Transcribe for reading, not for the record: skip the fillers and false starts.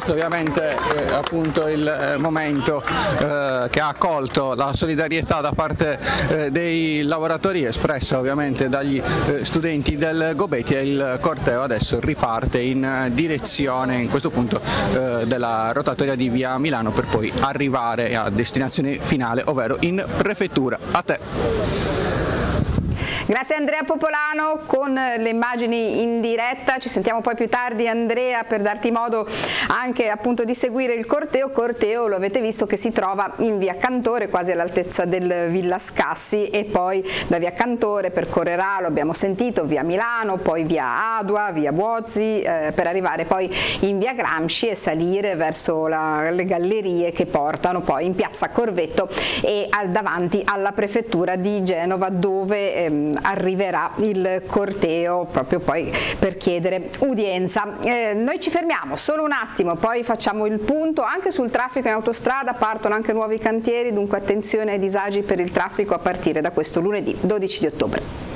questo ovviamente è appunto il momento che ha accolto la solidarietà da parte dei lavoratori, espressa ovviamente dagli studenti del Gobetti, e il corteo adesso riparte in direzione, in questo punto, della rotatoria di via Milano, per poi arrivare a destinazione finale, ovvero in prefettura. A te. Grazie Andrea Popolano con le immagini in diretta, ci sentiamo poi più tardi Andrea per darti modo anche appunto di seguire il corteo, lo avete visto che si trova in via Cantore quasi all'altezza del Villa Scassi, e poi da via Cantore percorrerà, lo abbiamo sentito, via Milano, poi via Adua, via Buozzi, per arrivare poi in via Gramsci e salire verso le gallerie che portano poi in piazza Corvetto e davanti alla prefettura di Genova, dove arriverà il corteo proprio poi per chiedere udienza. Noi ci fermiamo solo un attimo, poi facciamo il punto anche sul traffico in autostrada, partono anche nuovi cantieri, dunque attenzione ai disagi per il traffico a partire da questo lunedì 12 di ottobre.